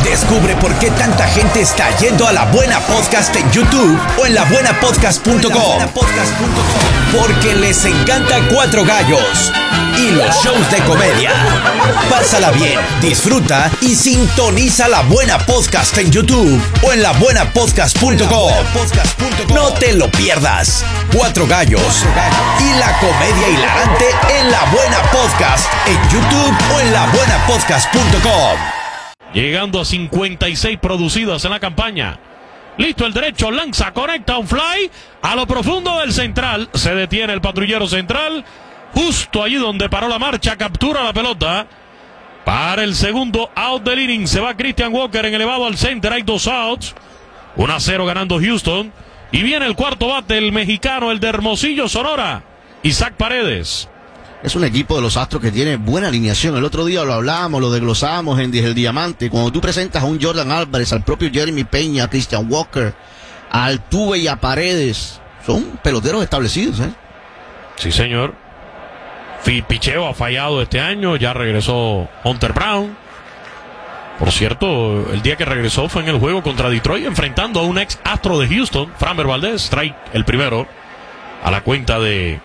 Descubre por qué tanta gente está yendo a La Buena Podcast en YouTube o en labuenapodcast.com. Porque les encanta Cuatro Gallos y los shows de comedia. Pásala bien, disfruta y sintoniza La Buena Podcast en YouTube o en labuenapodcast.com. No te lo pierdas. Cuatro Gallos y la comedia hilarante en La Buena Podcast en YouTube o en labuenapodcast.com. Llegando a 56 producidas en la campaña. Listo el derecho, lanza, conecta un fly a lo profundo del central. Se detiene el patrullero central. Justo allí donde paró la marcha, captura la pelota. Para el segundo out del inning se va Christian Walker en elevado al center. Hay 2 outs. 1-0 ganando Houston. Y viene el cuarto bate, el mexicano, el de Hermosillo, Sonora, Isaac Paredes. Es un equipo de los Astros que tiene buena alineación. El otro día lo hablábamos, lo desglosábamos en El Diamante. Cuando tú presentas a un Jordan Álvarez, al propio Jeremy Peña, a Christian Walker, a Altuve y a Paredes, son peloteros establecidos, ¿eh? Sí, señor. Picheo ha fallado este año, ya regresó Hunter Brown. Por cierto, el día que regresó fue en el juego contra Detroit, enfrentando a un ex Astro de Houston, Framber Valdez. Strike el primero a la cuenta de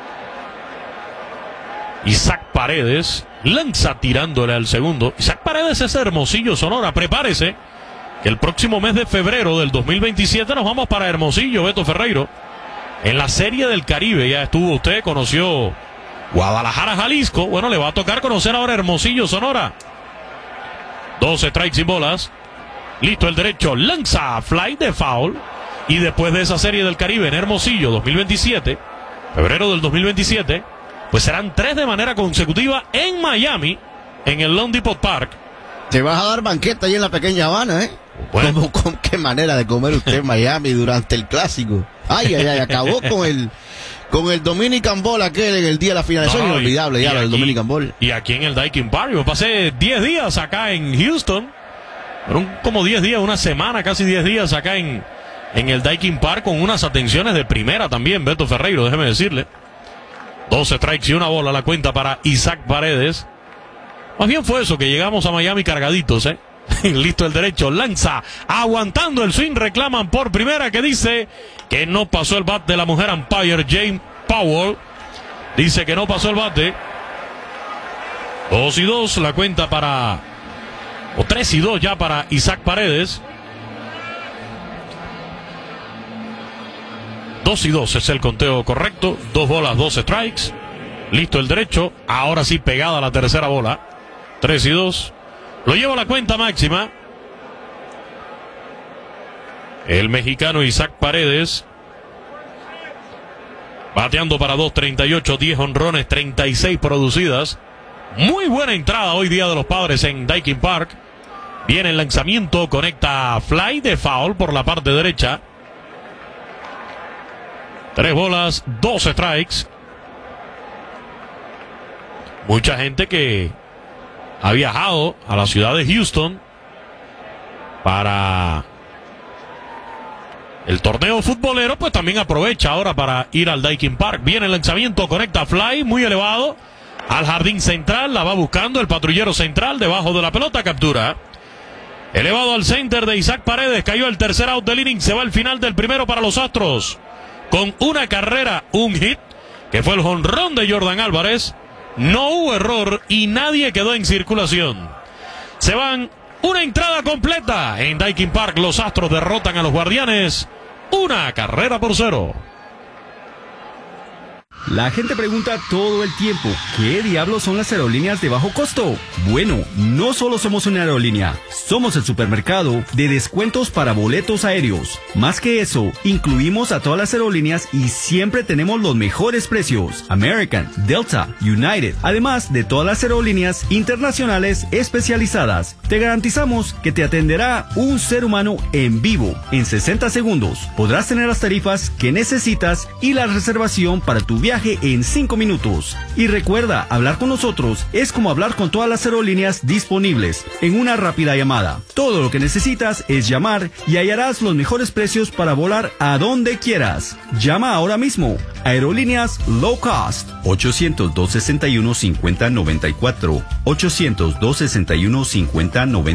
Isaac Paredes. Lanza tirándole al segundo. Isaac Paredes es Hermosillo, Sonora. Prepárese que el próximo mes de febrero del 2027 nos vamos para Hermosillo, Beto Ferreiro. En la Serie del Caribe ya estuvo usted, conoció Guadalajara, Jalisco. Bueno, le va a tocar conocer ahora Hermosillo, Sonora. 12 strikes sin bolas. Listo el derecho, lanza, fly de foul. Y después de esa Serie del Caribe en Hermosillo 2027, febrero del 2027, pues serán 3 de manera consecutiva en Miami, en el Lone Depot Park. Te vas a dar banqueta ahí en la pequeña Habana, ¿eh? Bueno. ¿Qué manera de comer usted en Miami durante el clásico? Ay, acabó con el Dominican Ball aquel en el día de la final. Eso es inolvidable ya, el Dominican Ball. Y aquí en el Daikin Park, yo pasé 10 días acá en Houston. Fueron como 10 días, una semana, casi 10 días acá en el Daikin Park, con unas atenciones de primera también, Beto Ferreiro, déjeme decirle. 12 strikes y una bola a la cuenta para Isaac Paredes. Más bien fue eso, que llegamos a Miami cargaditos, ¿eh? Listo el derecho, lanza, aguantando el swing, reclaman por primera, que dice que no pasó el bat de la mujer umpire Jane Powell. Dice que no pasó el bate. 2-2 la cuenta para, o 3-2 ya para Isaac Paredes. 2-2 es el conteo correcto. 2 bolas, 2 strikes. Listo el derecho. Ahora sí pegada la tercera bola. 3-2. Lo lleva a la cuenta máxima el mexicano Isaac Paredes. Bateando para 2.38, 10 honrones, 36 producidas. Muy buena entrada hoy día de los Padres en Daikin Park. Viene el lanzamiento, conecta fly de foul por la parte derecha. 3 bolas, 2 strikes. Mucha gente que ha viajado a la ciudad de Houston para el torneo futbolero, pues también aprovecha ahora para ir al Daikin Park. Viene el lanzamiento, conecta fly, muy elevado, al jardín central, la va buscando el patrullero central, debajo de la pelota, captura. Elevado al center de Isaac Paredes, cayó el tercer out del inning, se va al final del primero para los Astros. Con una carrera, un hit, que fue el jonrón de Jordan Álvarez. No hubo error y nadie quedó en circulación. Se van una entrada completa en Daikin Park. Los Astros derrotan a los Guardianes 1-0. La gente pregunta todo el tiempo, ¿qué diablos son las aerolíneas de bajo costo? Bueno, no solo somos una aerolínea, somos el supermercado de descuentos para boletos aéreos. Más que eso, incluimos a todas las aerolíneas y siempre tenemos los mejores precios. American, Delta, United, además de todas las aerolíneas internacionales especializadas. Te garantizamos que te atenderá un ser humano en vivo. En 60 segundos podrás tener las tarifas que necesitas y la reservación para tu viaje en 5 minutos. Y recuerda, hablar con nosotros es como hablar con todas las aerolíneas disponibles en una rápida llamada. Todo lo que necesitas es llamar y hallarás los mejores precios para volar a donde quieras. Llama ahora mismo. Aerolíneas Low Cost. 800-261-5094. 800-261-5094.